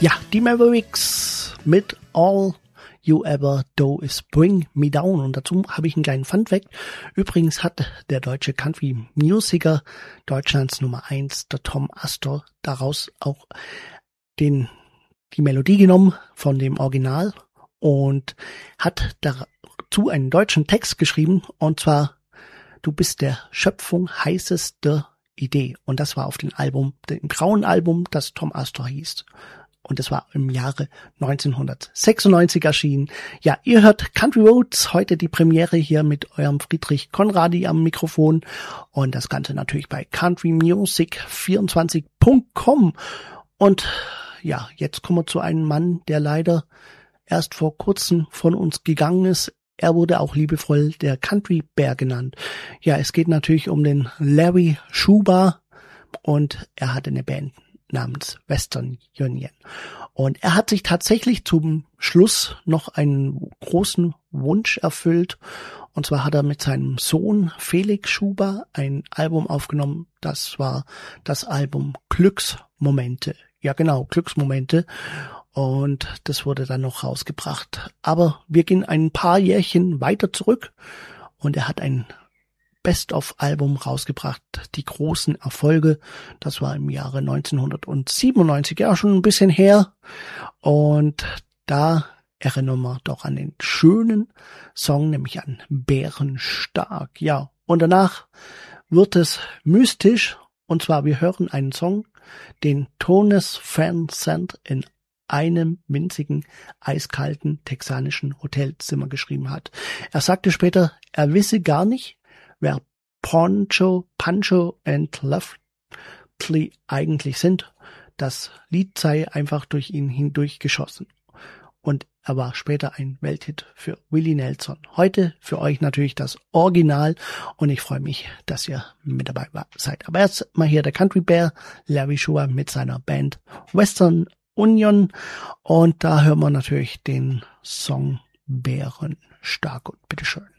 Ja, die Mavericks mit All You Ever Do Is Bring Me Down. Und dazu habe ich einen kleinen Funfact. Übrigens hat der deutsche Country-Musiker Deutschlands Nummer 1, der Tom Astor, daraus auch die Melodie genommen von dem Original und hat dazu einen deutschen Text geschrieben, und zwar: Du bist der Schöpfung heißeste Idee. Und das war auf dem grauen Album, das Tom Astor hieß. Und das war im Jahre 1996 erschienen. Ja, ihr hört Country Roads, heute die Premiere hier mit eurem Friedrich Conradi am Mikrofon. Und das Ganze natürlich bei countrymusic24.com. Und ja, jetzt kommen wir zu einem Mann, der leider erst vor kurzem von uns gegangen ist. Er wurde auch liebevoll der Country Bear genannt. Ja, es geht natürlich um den Larry Schuba, und er hatte eine Band namens Western Union. Und er hat sich tatsächlich zum Schluss noch einen großen Wunsch erfüllt. Und zwar hat er mit seinem Sohn Felix Schuba ein Album aufgenommen. Das war das Album Glücksmomente. Ja genau, Glücksmomente. Und das wurde dann noch rausgebracht. Aber wir gehen ein paar Jährchen weiter zurück. Und er hat ein Best-of-Album rausgebracht, die großen Erfolge. Das war im Jahre 1997, ja schon ein bisschen her. Und da erinnern wir doch an den schönen Song, nämlich an Bärenstark. Ja, und danach wird es mystisch. Und zwar, wir hören einen Song, den Townes Van Sant in einem winzigen, eiskalten texanischen Hotelzimmer geschrieben hat. Er sagte später, er wisse gar nicht, wer Pancho and Lovely eigentlich sind. Das Lied sei einfach durch ihn hindurch geschossen. Und er war später ein Welthit für Willie Nelson. Heute für euch natürlich das Original, und ich freue mich, dass ihr mit dabei seid. Aber erst mal hier der Country Bear, Larry Schuba mit seiner Band Western Union, und da hören wir natürlich den Song Bärenstark, und bitteschön.